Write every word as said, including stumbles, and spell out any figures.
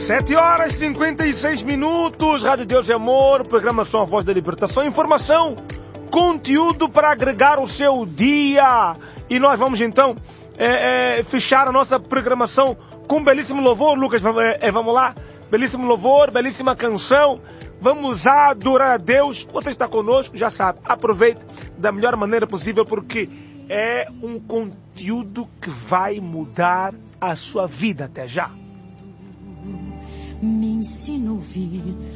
Sete horas e cinquenta e seis minutos, Rádio Deus e Amor, programação A Voz da Libertação, informação, conteúdo para agregar o seu dia. E nós vamos então é, é, fechar a nossa programação com um belíssimo louvor, Lucas, é, é, vamos lá, belíssimo louvor, belíssima canção, vamos adorar a Deus. Você está conosco, já sabe, aproveite da melhor maneira possível, porque é um conteúdo que vai mudar a sua vida. Até já. Me ensina a ouvir